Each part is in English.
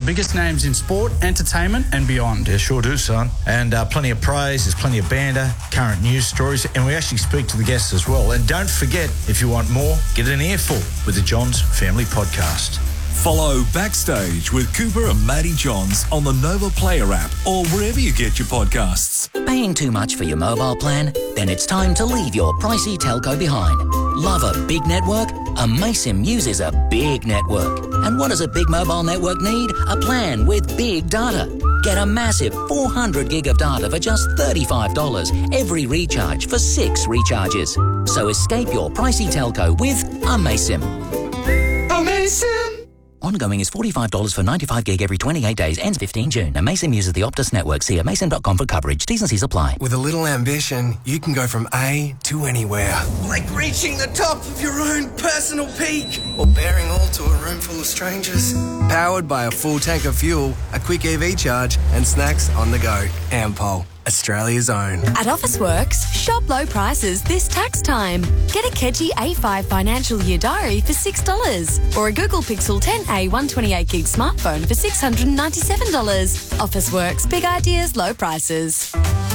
biggest names in sport, entertainment and beyond. Yeah, sure do, son. And plenty of praise, there's plenty of banter, current news stories, and we actually speak to the guests as well. And don't forget, if you want more, get an earful with the Johns Family Podcast. Follow Backstage with Cooper and Matty Johns on the Nova Player app or wherever you get your podcasts. Paying too much for your mobile plan? Then it's time to leave your pricey telco behind. Love a big network? Amaysim uses a big network. And what does a big mobile network need? A plan with big data. Get a massive 400 gig of data for just $35 every recharge for 6 recharges. So escape your pricey telco with Amaysim. Amaysim! Ongoing is $45 for 95 gig every 28 days. Ends 15 June. Amaysim uses the Optus network. See amaysim.com for coverage. T's and C's apply. With a little ambition, you can go from A to anywhere. Like reaching the top of your own personal peak. Or bearing all to a room full of strangers. Powered by a full tank of fuel, a quick EV charge, and snacks on the go. Ampol, Australia's own. At Officeworks, shop low prices this tax time. Get a Kedgie A5 financial year diary for $6 or a Google Pixel 10a 128gig smartphone for $697. Officeworks, big ideas, low prices.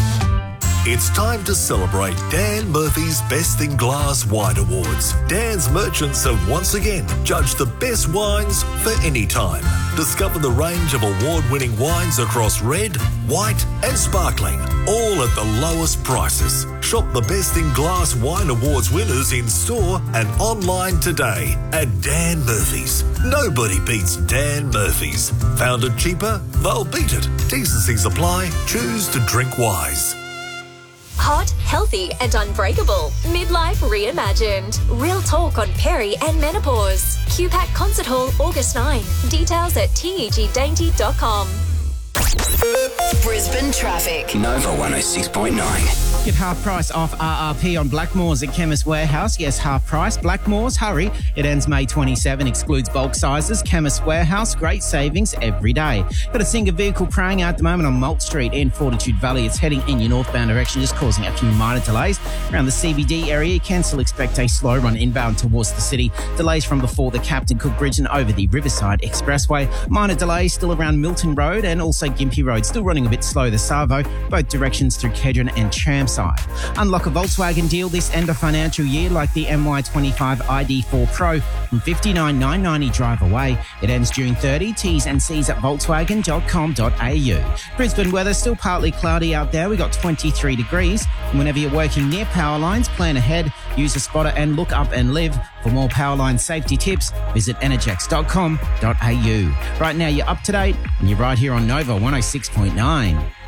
It's time to celebrate Dan Murphy's Best in Glass Wine Awards. Dan's merchants have once again judged the best wines for any time. Discover the range of award-winning wines across red, white and sparkling, all at the lowest prices. Shop the Best in Glass Wine Awards winners in store and online today at Dan Murphy's. Nobody beats Dan Murphy's. Found it cheaper? They'll beat it. T's and C's apply. Choose to drink wise. Hot, healthy and unbreakable. Midlife reimagined. Real talk on peri and menopause. QPAC Concert Hall, August 9. Details at tegdainty.com. Brisbane traffic. Nova 106.9. Get half price off RRP on Blackmores at Chemist Warehouse. Yes, half price. Blackmores, hurry. It ends May 27. Excludes bulk sizes. Chemist Warehouse, great savings every day. Got a single vehicle praying out at the moment on Malt Street in Fortitude Valley. It's heading in your northbound direction, just causing a few minor delays. Around the CBD area, you can still expect a slow run inbound towards the city. Delays from before the Captain Cook Bridge and over the Riverside Expressway. Minor delays still around Milton Road and also Gympie Road. Still running a bit slow, the Savo, both directions through Kedron and Chermside. Unlock a Volkswagen deal this end of financial year like the MY25 ID4 Pro from $59,990 drive away. It ends June 30. T's and C's at volkswagen.com.au. Brisbane weather still partly cloudy out there. We got 23 degrees. And whenever you're working near power lines, plan ahead, use a spotter and look up and live. For more power line safety tips, visit energex.com.au. Right now you're up to date and you're right here on Nova 106.9.